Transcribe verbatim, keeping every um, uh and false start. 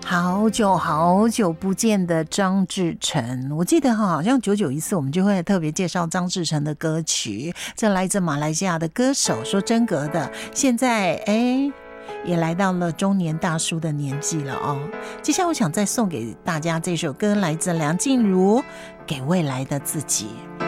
好久好久不见的张志成，我记得好像久久一次我们就会特别介绍张志成的歌曲。这来自马来西亚的歌手，说真格的，现在哎也来到了中年大叔的年纪了哦。接下来我想再送给大家这首歌，来自梁静茹《给未来的自己》。